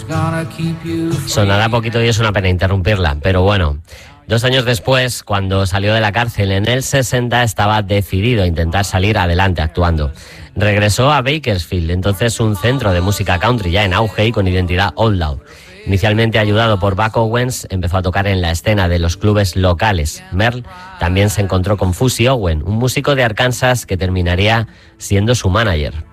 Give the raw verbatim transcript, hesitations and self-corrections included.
Sonará poquito y es una pena interrumpirla, pero bueno. Dos años después, cuando salió de la cárcel en el sesenta, estaba decidido a intentar salir adelante actuando. Regresó a Bakersfield, entonces un centro de música country ya en auge y con identidad outlaw. Inicialmente ayudado por Buck Owens, empezó a tocar en la escena de los clubes locales. Merle también se encontró con Fuzzy Owen, un músico de Arkansas que terminaría siendo su manager.